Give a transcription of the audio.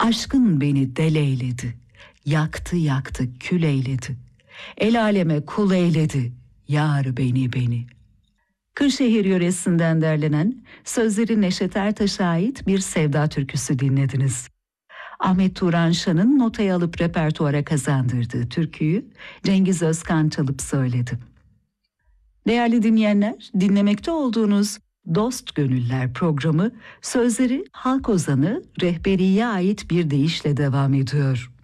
Aşkın beni del eyledi, yaktı yaktı kül eyledi. El aleme kul eyledi, yar beni. Kırşehir yöresinden derlenen, sözleri Neşet Ertaş'a ait bir sevda türküsü dinlediniz. Ahmet Turan Şan'ın notaya alıp repertuara kazandırdığı türküyü Cengiz Özkan çalıp söyledi. Değerli dinleyenler, dinlemekte olduğunuz Dost Gönüller programı sözleri halk ozanı Rehberi'ye ait bir deyişle devam ediyor.